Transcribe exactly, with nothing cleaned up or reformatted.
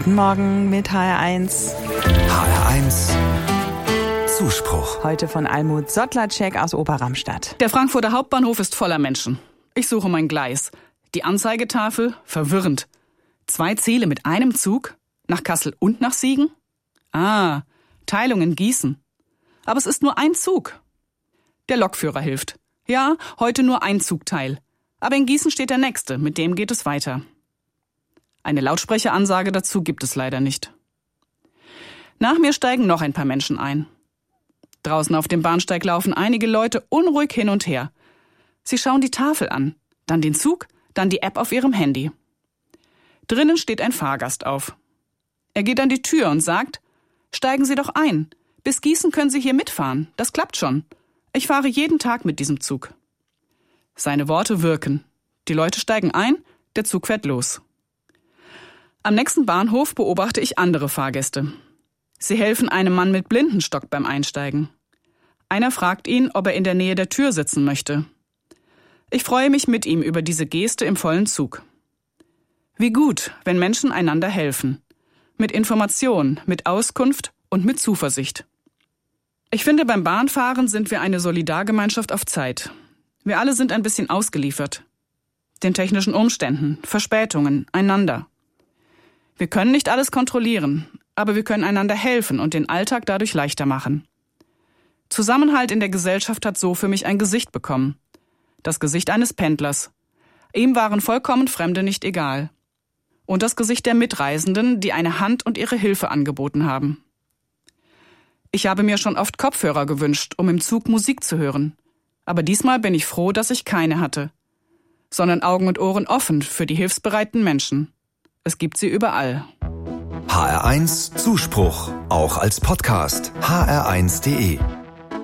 Guten Morgen mit H R eins. H R eins Zuspruch. Heute von Almut Sottlerczek aus Oberramstadt. Der Frankfurter Hauptbahnhof ist voller Menschen. Ich suche mein Gleis. Die Anzeigetafel verwirrend. Zwei Ziele mit einem Zug? Nach Kassel und nach Siegen? Ah, Teilung in Gießen. Aber es ist nur ein Zug. Der Lokführer hilft. Ja, heute nur ein Zugteil. Aber in Gießen steht der nächste, mit dem geht es weiter. Eine Lautsprecheransage dazu gibt es leider nicht. Nach mir steigen noch ein paar Menschen ein. Draußen auf dem Bahnsteig laufen einige Leute unruhig hin und her. Sie schauen die Tafel an, dann den Zug, dann die App auf ihrem Handy. Drinnen steht ein Fahrgast auf. Er geht an die Tür und sagt, steigen Sie doch ein. Bis Gießen können Sie hier mitfahren. Das klappt schon. Ich fahre jeden Tag mit diesem Zug. Seine Worte wirken. Die Leute steigen ein, der Zug fährt los. Am nächsten Bahnhof beobachte ich andere Fahrgäste. Sie helfen einem Mann mit Blindenstock beim Einsteigen. Einer fragt ihn, ob er in der Nähe der Tür sitzen möchte. Ich freue mich mit ihm über diese Geste im vollen Zug. Wie gut, wenn Menschen einander helfen. Mit Information, mit Auskunft und mit Zuversicht. Ich finde, beim Bahnfahren sind wir eine Solidargemeinschaft auf Zeit. Wir alle sind ein bisschen ausgeliefert. Den technischen Umständen, Verspätungen, einander. Wir können nicht alles kontrollieren, aber wir können einander helfen und den Alltag dadurch leichter machen. Zusammenhalt in der Gesellschaft hat so für mich ein Gesicht bekommen. Das Gesicht eines Pendlers. Ihm waren vollkommen Fremde nicht egal. Und das Gesicht der Mitreisenden, die eine Hand und ihre Hilfe angeboten haben. Ich habe mir schon oft Kopfhörer gewünscht, um im Zug Musik zu hören. Aber diesmal bin ich froh, dass ich keine hatte. Sondern Augen und Ohren offen für die hilfsbereiten Menschen. Es gibt sie überall. H R eins Zuspruch, auch als Podcast. H R eins punkt de